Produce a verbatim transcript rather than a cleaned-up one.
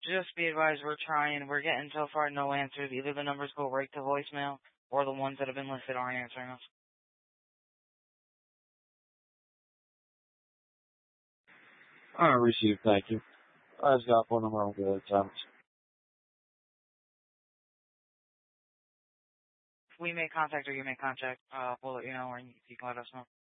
Just be advised, we're trying. We're getting so far no answers. Either the numbers go right to voicemail, or the ones that have been listed aren't answering us. I received, thank you. I just got phone number on the attempt. If we make contact or you make contact, uh, we'll let you know, or you can let us know.